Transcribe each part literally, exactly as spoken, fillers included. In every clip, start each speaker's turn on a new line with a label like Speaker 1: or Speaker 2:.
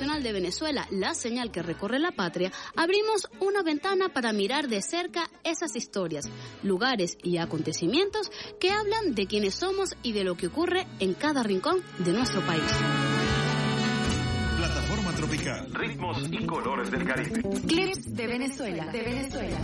Speaker 1: Nacional de Venezuela, la señal que recorre la patria, abrimos una ventana para mirar de cerca esas historias, lugares y acontecimientos que hablan de quiénes somos y de lo que ocurre en cada rincón de nuestro país.
Speaker 2: Plataforma Tropical.
Speaker 3: Ritmos y colores del Caribe.
Speaker 4: Clips de Venezuela, de Venezuela.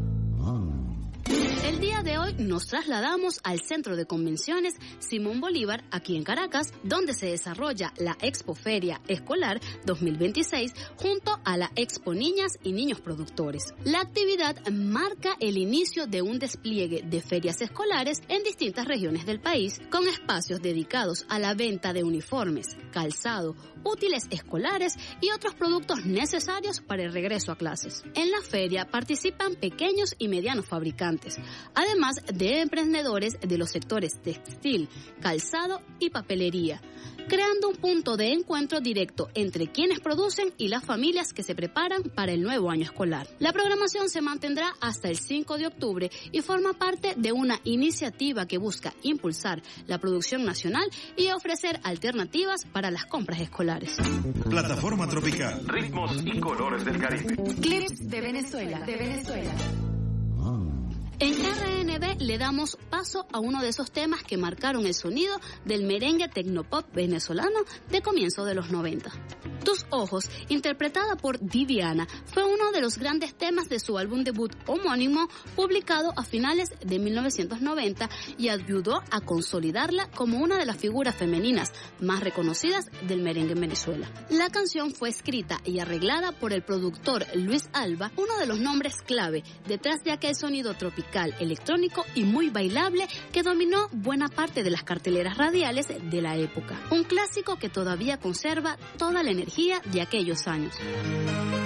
Speaker 1: El día de hoy nos trasladamos al Centro de Convenciones Simón Bolívar, aquí en Caracas, donde se desarrolla la Expoferia Escolar dos mil veintiséis junto a la Expo Niñas y Niños Productores. La actividad marca el inicio de un despliegue de ferias escolares en distintas regiones del país, con espacios dedicados a la venta de uniformes, calzado, útiles escolares y otros productos necesarios para el regreso a clases. En la feria participan pequeños y medianos fabricantes, además de emprendedores de los sectores textil, calzado y papelería, creando un punto de encuentro directo entre quienes producen y las familias que se preparan para el nuevo año escolar. La programación se mantendrá hasta el cinco de octubre y forma parte de una iniciativa que busca impulsar la producción nacional y ofrecer alternativas para las compras escolares.
Speaker 2: Plataforma Tropical.
Speaker 3: Ritmos y colores del Caribe.
Speaker 4: Clips de Venezuela, de Venezuela.
Speaker 1: En R N B le damos paso a uno de esos temas que marcaron el sonido del merengue tecnopop venezolano de comienzo de los noventa. Tus ojos, interpretada por Viviana, fue uno de los grandes temas de su álbum debut homónimo, publicado a finales de mil novecientos noventa, y ayudó a consolidarla como una de las figuras femeninas más reconocidas del merengue en Venezuela. La canción fue escrita y arreglada por el productor Luis Alba, uno de los nombres clave detrás de aquel sonido tropical, electrónico y muy bailable que dominó buena parte de las carteleras radiales de la época. Un clásico que todavía conserva toda la energía de aquellos años.